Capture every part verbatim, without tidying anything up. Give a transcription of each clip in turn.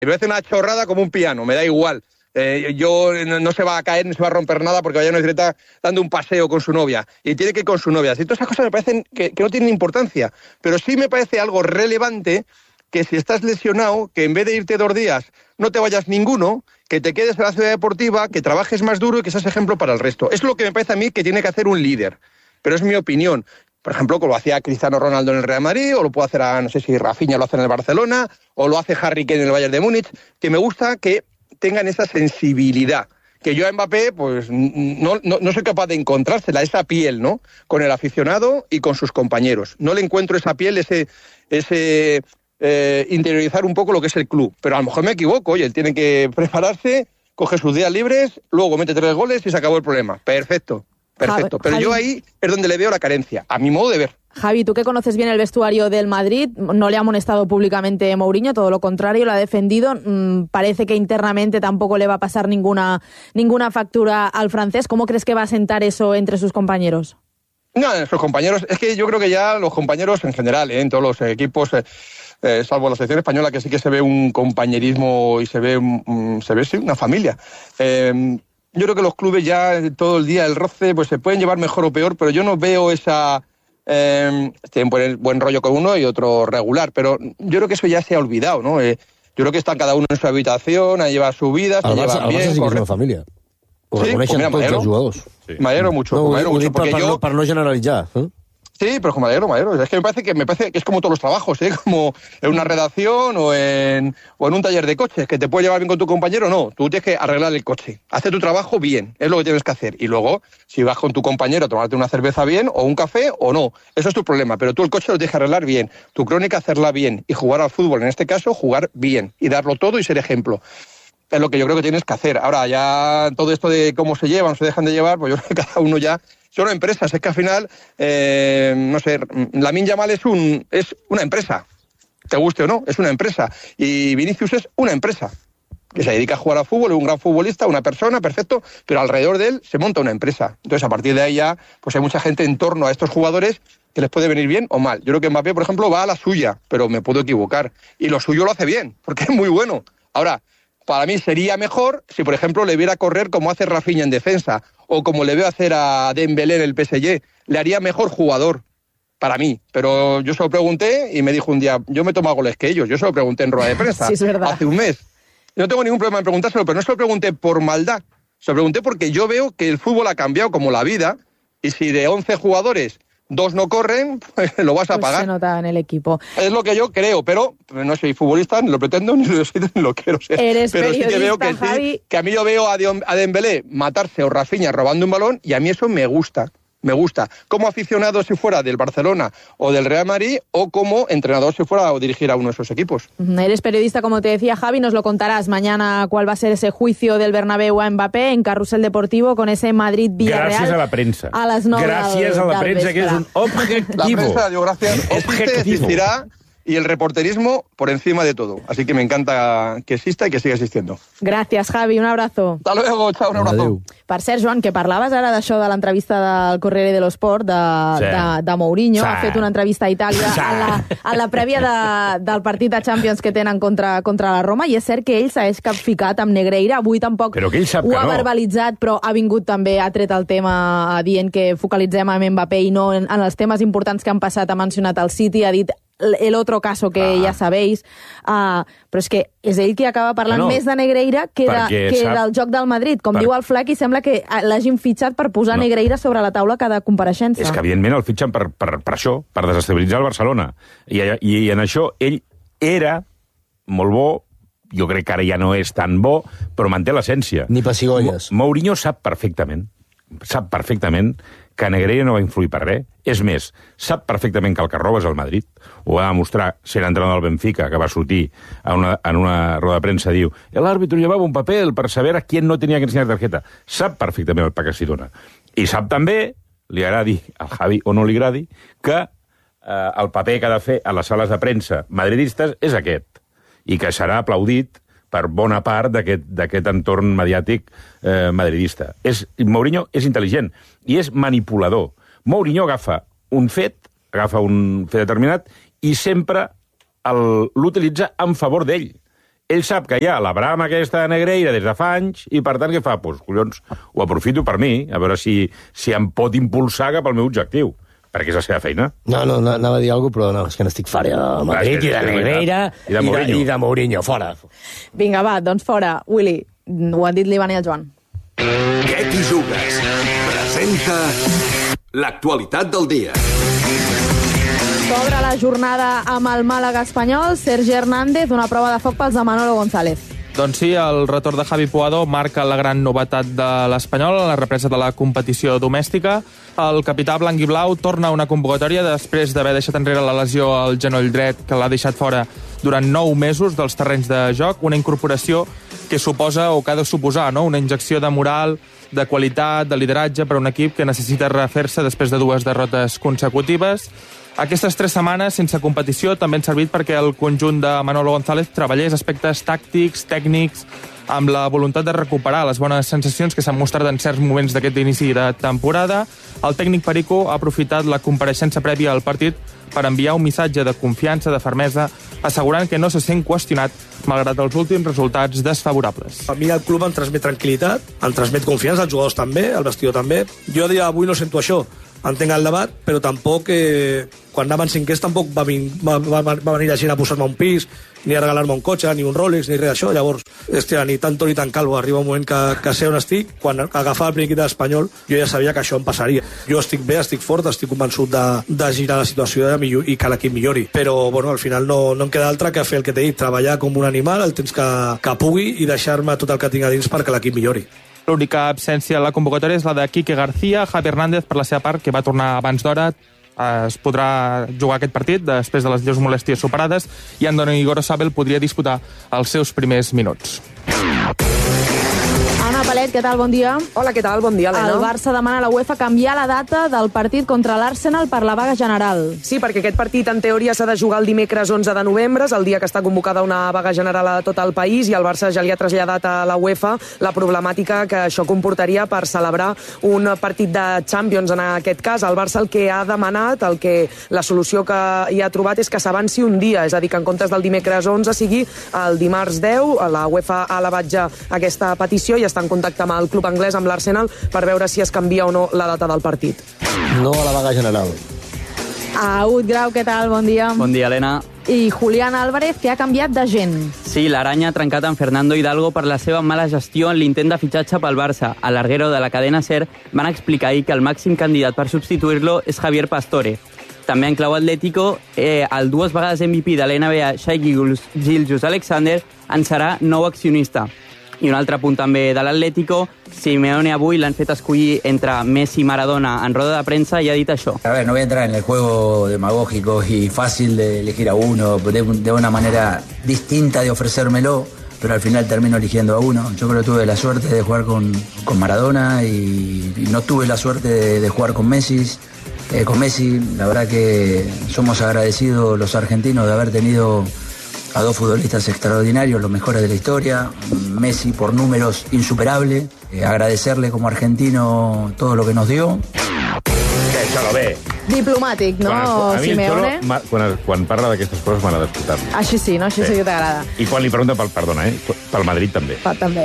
me parece una chorrada como un piano, me da igual. Eh, yo no, no se va a caer ni se va a romper nada porque vaya a una bicicleta dando un paseo con su novia y tiene que ir con su novia. Y todas esas cosas me parecen que, que no tienen importancia, pero sí me parece algo relevante que si estás lesionado, que en vez de irte dos días no te vayas ninguno, que te quedes en la ciudad deportiva, que trabajes más duro y que seas ejemplo para el resto. Es lo que me parece a mí que tiene que hacer un líder, pero es mi opinión. Por ejemplo, como lo hacía Cristiano Ronaldo en el Real Madrid, o lo puede hacer, a, no sé si Rafinha lo hace en el Barcelona, o lo hace Harry Kane en el Bayern de Múnich, que me gusta que tengan esa sensibilidad. Que yo a Mbappé, pues, no, no, no soy capaz de encontrársela, esa piel, ¿no? Con el aficionado y con sus compañeros. No le encuentro esa piel, ese... ese Eh, interiorizar un poco lo que es el club, pero a lo mejor me equivoco, oye, él tiene que prepararse, coge sus días libres, luego mete tres goles y se acabó el problema. Perfecto, perfecto, pero Javi, yo ahí es donde le veo la carencia, a mi modo de ver. Javi, tú que conoces bien el vestuario del Madrid, no le ha amonestado públicamente Mourinho, todo lo contrario, lo ha defendido, mm, parece que internamente tampoco le va a pasar ninguna, ninguna factura al francés. ¿Cómo crees que va a sentar eso entre sus compañeros? No, sus compañeros, es que yo creo que ya los compañeros en general, ¿eh? En todos los equipos... Eh, Eh, salvo la selección española, que sí que se ve un compañerismo y se ve, um, se ve sí, una familia. Eh, yo creo que los clubes ya todo el día, el roce, pues se pueden llevar mejor o peor, pero yo no veo esa... Eh, tienen buen, buen rollo con uno y otro regular, pero yo creo que eso ya se ha olvidado, ¿no? Eh, yo creo que están cada uno en su habitación, a llevar su vida, se llevan bien. Barça sí que és una família. Ho sí, reconeixen pues mira, tots els jugadors. Sí. M'alegro mucho, no, m'alegro mucho, porque per, yo... no, per no generalitzar. Eh? Sí, pero me alegro, me alegro. Es que me parece que me parece que es como todos los trabajos, ¿eh? Como en una redacción o en, o en un taller de coches, que te puedes llevar bien con tu compañero, no. Tú tienes que arreglar el coche. Hacer tu trabajo bien, es lo que tienes que hacer. Y luego, si vas con tu compañero a tomarte una cerveza bien, o un café, o no. Eso es tu problema, pero tú el coche lo tienes que arreglar bien. Tu crónica hacerla bien. Y jugar al fútbol, en este caso, jugar bien. Y darlo todo y ser ejemplo. Es lo que yo creo que tienes que hacer. Ahora, ya todo esto de cómo se llevan o se dejan de llevar, pues yo creo que cada uno ya... Son empresas, es que al final, eh, no sé, Lamine Yamal es, un, es una empresa, te guste o no, es una empresa. Y Vinicius es una empresa, que se dedica a jugar al fútbol, es un gran futbolista, una persona, perfecto, pero alrededor de él se monta una empresa. Entonces, a partir de ahí ya, pues hay mucha gente en torno a estos jugadores que les puede venir bien o mal. Yo creo que Mbappé, por ejemplo, va a la suya, pero me puedo equivocar. Y lo suyo lo hace bien, porque es muy bueno. Ahora, para mí sería mejor si, por ejemplo, le viera correr como hace Rafinha en defensa o como le veo hacer a Dembélé en el P S G. Le haría mejor jugador, para mí. Pero yo se lo pregunté y me dijo un día, yo me tomo goles que ellos. Yo se lo pregunté en rueda de prensa sí, es verdad. Hace un mes. No tengo ningún problema en preguntárselo, pero no se lo pregunté por maldad. Se lo pregunté porque yo veo que el fútbol ha cambiado como la vida y si de once jugadores... dos no corren, pues lo vas a pues pagar. Se nota en el equipo. Es lo que yo creo, pero no soy futbolista, ni lo pretendo, ni lo soy, ni lo quiero ser. Eres pero sí que veo que Javi. sí, que a mí yo veo a, Dion, a Dembélé matarse o Rafinha robando un balón y a mí eso me gusta. Me gusta. Como aficionado si fuera del Barcelona o del Real Madrid o como entrenador si fuera a dirigir a uno de esos equipos. Eres periodista, como te decía Javi, nos lo contarás mañana cuál va a ser ese juicio del Bernabéu a Mbappé en Carrusel Deportivo con ese Madrid-Villarreal. Gràcies a la premsa. A les nou Gràcies del, a la premsa, que és un objectivo. La prensa, digo, gracias. Existe, existirá y el reporterismo por encima de todo. Así que me encanta que exista y que siga existiendo. Gràcies, Javi. Un abrazo. Hasta luego. Chao, un abrazo. Adéu. Per cert, Joan, que parlaves ara d'això de l'entrevista del Corriere dello Sport de, Sí. de, de Mourinho. Sí. Ha fet una entrevista a Itàlia Sí. a la, a la prèvia de, del partit de Champions que tenen contra, contra la Roma, i és cert que ell s'ha capficat amb Negreira. Avui tampoc Però que ell sap ho que ha no. verbalitzat, però ha vingut també, ha tret el tema dient que focalitzem en Mbappé i no en, en els temes importants que han passat. Ha mencionat el City, ha dit el otro caso que ah. ja sabéis, uh, però és que és ell qui acaba parlant no, no. més de Negreira que, de, que sap... del joc del Madrid. Com per... diu el Flac, i sembla que l'hagin fitxat per posar no. Negreira sobre la taula cada compareixença. És que, evidentment, el fitxen per, per, per això, per desestabilitzar el Barcelona. I, i, I en això ell era molt bo, jo crec que ara ja no és tan bo, però manté l'essència. Ni pessigolles. Mourinho sap perfectament, sap perfectament que Negreira no va influir per res. És més, sap perfectament que el que roba és el Madrid. Ho va demostrar sent entrenador del Benfica, que va sortir a una, en una roda de premsa, diu, el árbitro llevava un papel per saber a quién no tenia que ensenyar tarjeta. Sap perfectament el que s'hi dona. I sap també, li agradi al Javi o no li agradi, que eh, el paper que ha de fer a les sales de premsa madridistes és aquest, i que serà aplaudit per bona part d'aquest entorn mediàtic eh, madridista. És, Mourinho és intel·ligent i és manipulador. Mourinho agafa un fet, agafa un fet determinat i sempre l'utilitza en favor d'ell. ell sap que hi ha la brama aquesta de Negreira des de fa anys i, per tant, què fa? Doncs, collons, ho aprofito per mi, a veure si, si em pot impulsar cap al meu objectiu. Perquè és la seva feina. No, no, no anava a dir alguna cosa, però no, és que n'estic fora de Madrid i de Negreira i de Mourinho. I de Mourinho, fora. Vinga, va, doncs fora. Willy, ho han dit l'Ivan i el Joan. Què t'hi jugues? Presenta l'actualitat del dia. S'obre la jornada amb el Màlaga espanyol. Sergi Hernández, una prova de foc pels de Manolo González. Doncs sí, el retorn de Javi Puado marca la gran novetat de l'Espanyol a la represa de la competició domèstica. El capità blanc i blau torna a una convocatòria després d'haver deixat enrere la lesió al genoll dret que l'ha deixat fora durant nou mesos dels terrenys de joc, una incorporació que suposa o que ha de suposar, no? Una injecció de moral, de qualitat, de lideratge per a un equip que necessita refer-se després de dues derrotes consecutives. Aquestes tres setmanes sense competició també han servit perquè el conjunt de Manolo González treballés aspectes tàctics, tècnics, amb la voluntat de recuperar les bones sensacions que s'han mostrat en certs moments d'aquest inici de temporada. El tècnic Perico ha aprofitat la compareixença prèvia al partit per enviar un missatge de confiança, de fermesa, assegurant que no se sent qüestionat malgrat els últims resultats desfavorables. A mi el club em transmet tranquil·litat, em transmet confiança, els jugadors també, el vestidor també. Jo dia avui no sento això, entenc el debat, però tampoc, eh, quan anaven cinquers, tampoc va, va, va, va venir la gent a posar-me un pis, ni a regalar-me un cotxe, ni un Rolex, ni res d'això. Llavors, hòstia, ni tanto ni tan calvo. Arriba un moment que, que sé on estic. Quan agafava el primer equip de l'Espanyol, jo ja sabia que això em passaria. Jo estic bé, estic fort, estic convençut de, de girar la situació de millor, i que l'equip millori. Però, bueno, al final no, no em queda altre que fer el que t'he dit, treballar com un animal el temps que, que pugui i deixar-me tot el que tinc a dins perquè l'equip millori. L'única absència a la convocatòria és la de Quique García. Javi Hernández, per la seva part, que va tornar abans d'hora, es podrà jugar aquest partit després de les lleus molèsties superades i Andoni Gorosabel podria disputar els seus primers minuts. Anna Palet, què tal? Bon dia. Hola, què tal? Bon dia, Helena. El Barça demana a la UEFA canviar la data del partit contra l'Arsenal per la vaga general. Sí, perquè aquest partit, en teoria, s'ha de jugar el dimecres onze de novembre, és el dia que està convocada una vaga general a tot el país, i el Barça ja li ha traslladat a la UEFA la problemàtica que això comportaria per celebrar un partit de Champions. En aquest cas, el Barça el que ha demanat, el que la solució que hi ha trobat és que s'avanci un dia, és a dir, que en comptes del dimecres onze sigui el dimarts deu. La UEFA ha elevat ja aquesta petició i està en contacte amb el club anglès, amb l'Arsenal, per veure si es canvia o no la data del partit. No a la vaga general. Agut Grau, què tal? Bon dia. Bon dia, Helena. I Julián Álvarez, que ha canviat d'agent. Sí, l'Aranya ha trencat amb Fernando Hidalgo per la seva mala gestió en l'intent de fitxatge pel Barça. A l'Arguero de la cadena SER van explicar ahir que el màxim candidat per substituir-lo és Javier Pastore. També en clau Atlético, eh, el dues vegades M V P de l'N B A, Shai Gilgeous-Alexander, en serà nou accionista. I un altre punt també de l'Atlético, Simeone avui l'han fet escollir entre Messi i Maradona en roda de premsa i ha dit això. A ver, no voy a entrar en el juego demagógico y fácil de elegir a uno, de, de una manera distinta de ofrecérmelo, pero al final termino eligiendo a uno. Yo creo que tuve la suerte de jugar con, con Maradona y, y no tuve la suerte de, de jugar con Messi. Eh, con Messi, la verdad que somos agradecidos los argentinos de haber tenido a dos futbolistas extraordinarios, los mejores de la historia. Messi por números insuperable. Eh, agradecerle como argentino todo lo que nos dio. Deixa-lo bé. Diplomàtic, no, quan, a mi Simeone? Cholo, quan, quan parla d'aquestes coses m'agrada escoltar-lo. Així sí, no? Així sí, sí que t'agrada. I quan li pregunta pel, perdona, eh? pel Madrid també. Pa, també.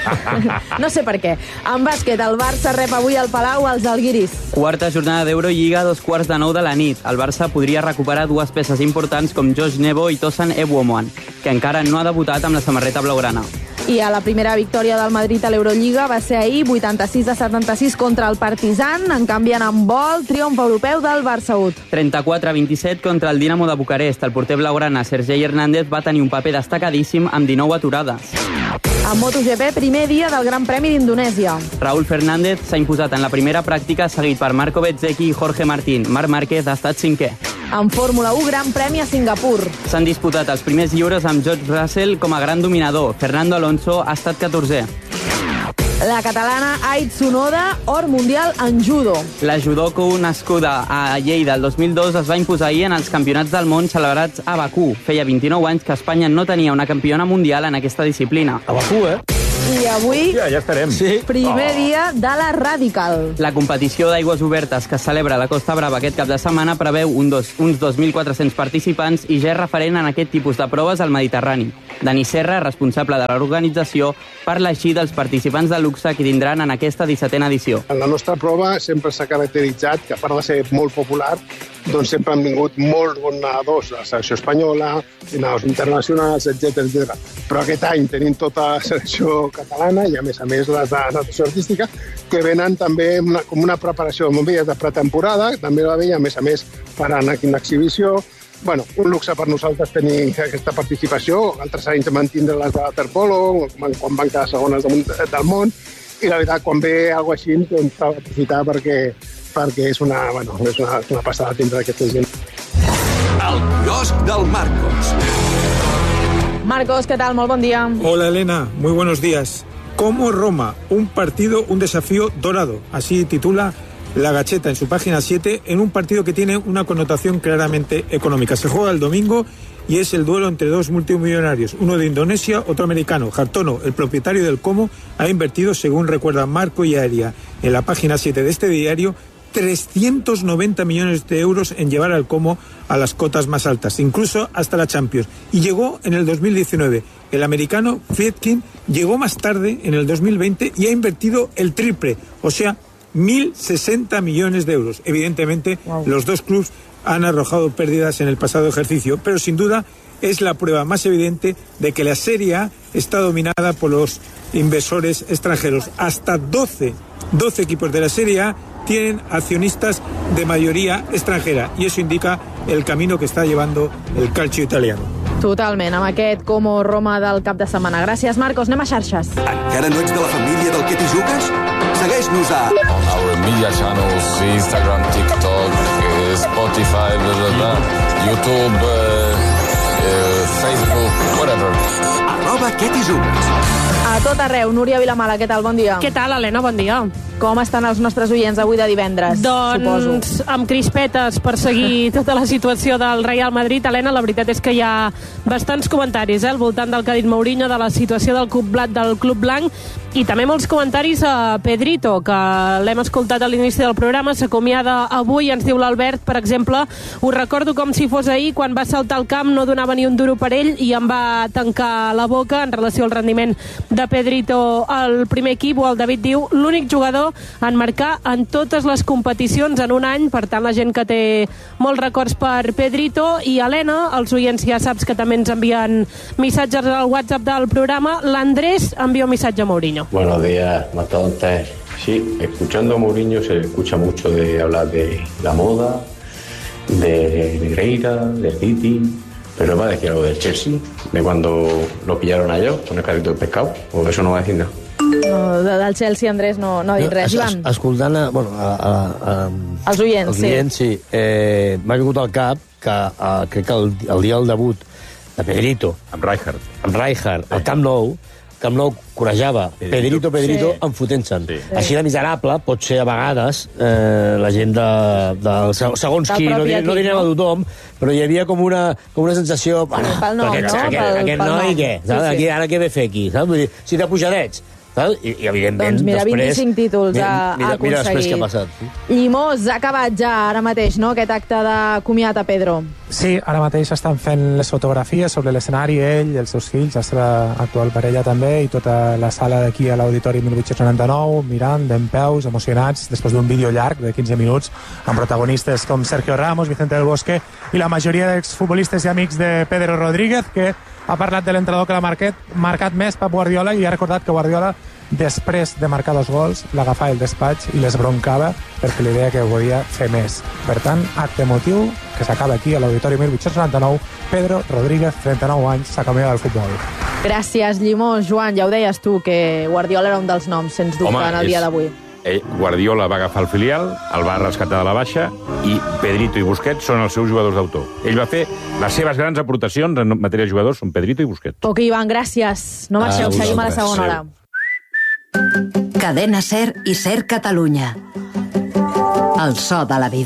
No sé per què. En bàsquet, el Barça rep avui al Palau els alguiris. Quarta jornada d'Eurolliga, dos quarts de nou de la nit. El Barça podria recuperar dues peces importants com Josh Nebo i Tosan Ebuomoan, que encara no ha debutat amb la samarreta blaugrana. I a la primera victòria del Madrid a l'Eurolliga va ser ahir, vuitanta-sis a setanta-sis contra el Partizan. En canvi, en handbol, triomf europeu del Barça U. trenta-quatre a vint-i-set contra el Dinamo de Bucarest. El porter blaugrana Sergei Hernández va tenir un paper destacadíssim amb dinou aturades. En MotoGP, primer dia del Gran Premi d'Indonèsia. Raúl Fernández s'ha imposat en la primera pràctica, seguit per Marco Bezzecchi i Jorge Martín. Marc Márquez ha estat cinquè. En Fórmula u, Gran Premi a Singapur. S'han disputat els primers lliures amb George Russell com a gran dominador. Fernando Alonso ha estat catorzè. La catalana Ait Tsunoda, or mundial en judo. La judoco nascuda a Lleida el dos mil dos es va imposar ahir en els campionats del món celebrats a Bakú. Feia vint-i-nou anys que Espanya no tenia una campiona mundial en aquesta disciplina. A Bakú, eh? I avui, Ja, ja estarem. Sí. primer Oh. dia de la Radical. La competició d'aigües obertes que es celebra a la Costa Brava aquest cap de setmana preveu un dos, uns dos mil quatre-cents participants i ja és referent en aquest tipus de proves al Mediterrani. Dani Serra, responsable de l'organització, parla així dels participants de luxe que tindran en aquesta dissetena edició. En la nostra prova sempre s'ha caracteritzat que, a part de ser molt popular, doncs sempre han vingut molts bons nedadors, la selecció espanyola, nedadors internacionals, etcètera, etcètera. Però aquest any tenim tota la selecció catalana i, a més a més, les de natació artística, que venen també una, com una preparació de pretemporada, també la veia, a més a més, faran aquí una exhibició. Bueno, un luxe per nosaltres tenir aquesta participació. Altres anys vam tindre les de waterpolo, quan van quedar segones del món, i la veritat, quan ve alguna cosa així, doncs s'ha d'aprofitar perquè, perquè és, una, bueno, és, una, és una passada tindre aquesta gent. El quiosc del Marcos. Marcos, ¿qué tal? Muy buen día. Hola, Elena. Muy buenos días. Como Roma, un partido, un desafío dorado. Así titula La Gacheta en su página siete, en un partido que tiene una connotación claramente económica. Se juega el domingo y es el duelo entre dos multimillonarios, uno de Indonesia, otro americano. Hartono, el propietario del Como, ha invertido, según recuerda Marco y Aeria, en la página siete de este diario, trescientos noventa millones de euros en llevar al Como a las cotas más altas, incluso hasta la Champions. Y llegó en el dos mil diecinueve. El americano Friedkin llegó más tarde, en el dos mil veinte, y ha invertido el triple, o sea, mil sesenta millones de euros. Evidentemente, wow. Los dos clubes han arrojado pérdidas en el pasado ejercicio, pero sin duda es la prueba más evidente de que la Serie A está dominada por los inversores extranjeros. Hasta doce, doce equipos de la Serie A tienen accionistas de mayoría extranjera, y eso indica el camino que está llevando el calcio italiano. Totalment, amb aquest Como Roma del cap de setmana. Gràcies, Marcos. Anem a xarxes. Encara no ets de la família del Que t'hi jugues? Segueix-nos a... On our media channels, Instagram, TikTok, Spotify, blah, blah, blah, YouTube, uh, uh, Facebook, whatever. Arroba Que t'hi jugues. A tot arreu. Núria Vilamala, què tal? Bon dia. Què tal, Helena? Bon dia. Com estan els nostres oients avui de divendres, doncs, suposo? Amb crispetes per seguir tota la situació del Real Madrid. Helena, la veritat és que hi ha bastants comentaris eh, al voltant del que ha dit Mourinho, de la situació del Club Blanc, del Club Blanc, i també molts comentaris a Pedrito, que l'hem escoltat a l'inici del programa, s'acomiada avui, ens diu l'Albert, per exemple, ho recordo com si fos ahir, quan va saltar al camp no donava ni un duro per ell i em va tancar la boca en relació al rendiment de Pedrito al primer equip. O el David diu, l'únic jugador en marcar en totes les competicions en un any, per tant la gent que té molts records per Pedrito. I Helena, els oients ja saps que també ens envien missatges al WhatsApp del programa. L'Andrés envia un missatge a Mourinho. Buenos días, mastodontes. Sí, escuchando a Mourinho se escucha mucho de hablar de la moda, de Negreira, de City, pero va a decir algo del Chelsea, de cuando lo pillaron a ellos con el carrito de pescado, o eso no va a decir nada. No, de, del Chelsea, Andrés, no, no ha dit res. Ivan? Escoltant, a, bueno, a, a, a, els oients, els oients sí. sí. Eh, m'ha vingut al cap que eh, crec que el, el dia del debut de Pedrito, amb Rijkaard, amb Rijkaard al Camp Nou, Camp Nou corejava Pedrito, Pedrito, sí. enfotent-se'n. Sí. Així de miserable pot ser a vegades eh, la gent de, de segons qui, no, no direm a tothom, però hi havia com una, com una sensació... Bueno, pel nom, aquest, no? Aquest, pel, aquest pel noi, nom. què? Sí, sí. Aquí, ara què ve a fer aquí? Saps? Vull dir, si de pujadets... I, i evidentment, doncs mira, després... vint-i-cinc títols mira, ha, mira, ha aconseguit. Mira després què ha passat. Llimós, ha acabat ja ara mateix, no?, aquest acte de comiat a Pedro. Sí, ara mateix estan fent les fotografies sobre l'escenari, ell i els seus fills, la seva actual parella també, i tota la sala d'aquí a l'Auditori mil vuit-cents noranta-nou, mirant, d'en peus, emocionats, després d'un vídeo llarg de quinze minuts, amb protagonistes com Sergio Ramos, Vicente del Bosque, i la majoria d'exfutbolistes i amics de Pedro Rodríguez, que ha parlat de l'entrenador que l'ha marcat, marcat més, Pep Guardiola, i ha recordat que Guardiola, després de marcar dos gols, l'agafava al despatx i l'esbroncava perquè li deia que podia fer més. Per tant, acte emotiu que s'acaba aquí a l'Auditori mil vuit-cents noranta-nou. Pedro Rodríguez, trenta-nou anys, s'acomiada del futbol. Gràcies, Llimós. Joan, ja ho deies tu, que Guardiola era un dels noms, sens dubte, Home, en el és... dia d'avui. Guardiola va agafar el filial, el va rescatar de la baixa, i Pedrito i Busquets són els seus jugadors d'autor. Ell va fer les seves grans aportacions en matèria de jugadors, són Pedrito i Busquets. Ok, Ivan, gràcies. No marxeu, ah, seguim a la segona hora. Cadena Ser i Ser Catalunya. El so de la vida.